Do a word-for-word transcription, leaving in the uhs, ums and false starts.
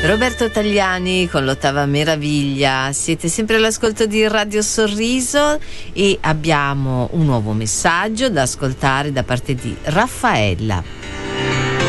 Roberto Tagliani con l'Ottava Meraviglia. Siete sempre all'ascolto di Radio Sorriso e abbiamo un nuovo messaggio da ascoltare da parte di Raffaella.